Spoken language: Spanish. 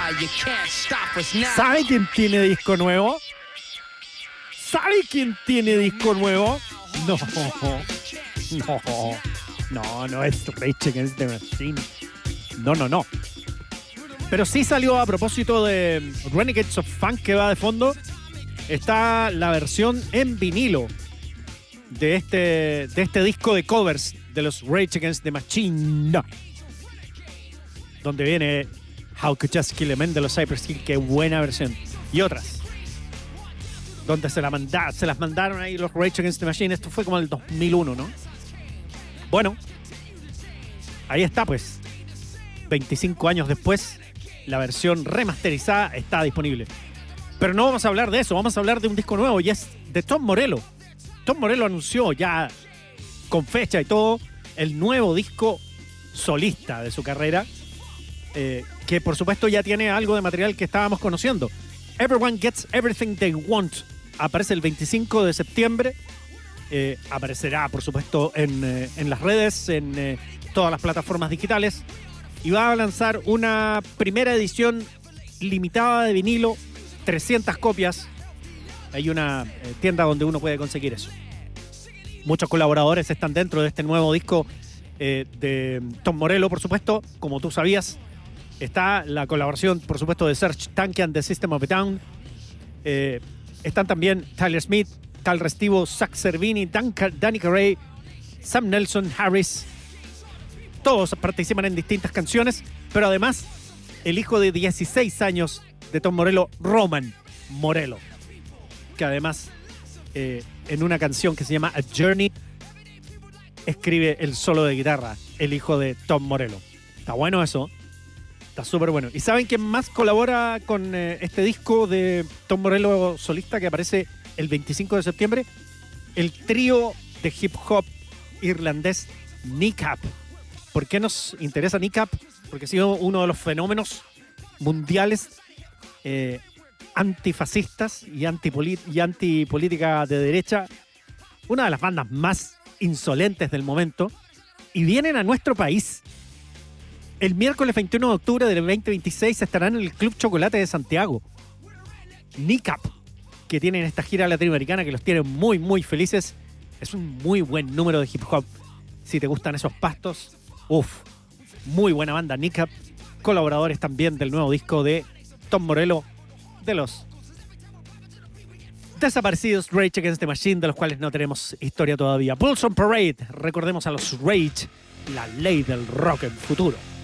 ¿Sabe quién tiene disco nuevo? ¿Sabe quién tiene disco nuevo? No es Rage Against the Machine. No. Pero sí salió, a propósito de Renegades of Funk que va de fondo, está la versión en vinilo de este disco de covers de los Rage Against the Machine, donde viene How Could Just Kill a Man de los Cypress Hill, qué buena versión, y otras donde se las mandaron ahí los Rage Against the Machine. Esto fue como el 2001, ¿no? Bueno, ahí está, pues 25 años después, la versión remasterizada está disponible. Pero no vamos a hablar de eso, vamos a hablar de un disco nuevo, y es de Tom Morello. Tom Morello anunció ya con fecha y todo el nuevo disco solista de su carrera, que por supuesto ya tiene algo de material que estábamos conociendo. Everyone Gets Everything They Want aparece el 25 de septiembre. Aparecerá, por supuesto, en las redes, en todas las plataformas digitales, y va a lanzar una primera edición limitada de vinilo, 300 copias. Hay una tienda donde uno puede conseguir eso. Muchos colaboradores están dentro de este nuevo disco de Tom Morello, por supuesto. Como tú sabías, está la colaboración, por supuesto, de Serj Tankian de System of a Down. Están también Tyler Smith, Cal Restivo, Zach Cervini, Danny Carey, Sam Nelson, Harris. Todos participan en distintas canciones, pero además el hijo de 16 años de Tom Morello, Roman Morello, que además en una canción que se llama A Journey escribe el solo de guitarra, el hijo de Tom Morello. Está bueno eso, está súper bueno. ¿Y saben quién más colabora con este disco de Tom Morello solista que aparece el 25 de septiembre? El trío de hip hop irlandés Kneecap. ¿Por qué nos interesa Kneecap? Porque ha sido uno de los fenómenos mundiales antifascistas y antipolítica de derecha, una de las bandas más insolentes del momento, y vienen a nuestro país. El miércoles 21 de octubre del 2026 estarán en el Club Chocolate de Santiago. Kneecap, que tienen esta gira latinoamericana que los tiene muy, muy felices. Es un muy buen número de hip hop. Si te gustan esos pastos, muy buena banda Kneecap. Colaboradores también del nuevo disco de Tom Morello, de los desaparecidos Rage Against the Machine, de los cuales no tenemos historia todavía. Bulls on Parade, recordemos a los Rage, la ley del rock en futuro.